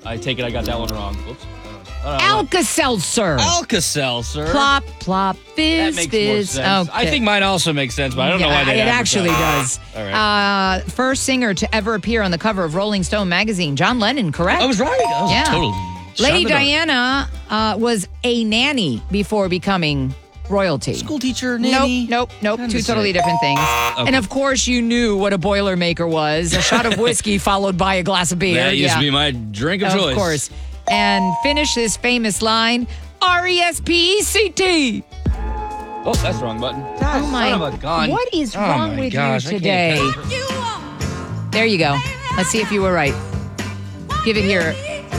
I take it I got that one wrong. Whoops. Alka-Seltzer. Alka-Seltzer. Plop, plop, fizz, That makes fizz. more sense. Okay. I think mine also makes sense, but I don't know why they It actually does. All right. First singer to ever appear on the cover of Rolling Stone magazine, John Lennon, correct? I was right. I was Yeah. total Lady shove it up. Diana was a nanny before becoming royalty. School teacher, nanny. Nope. Kinda Two totally same. different things. Okay. And of course, you knew what a Boilermaker was. A shot of whiskey followed by a glass of beer. That used to be my drink of choice. Of course. And finish this famous line, R-E-S-P-E-C-T. Oh, that's the wrong button. Oh my. Son of a gun. What is Oh wrong my with gosh, I you can't today? concentrate. There you go. Let's see if you were right. Give it here.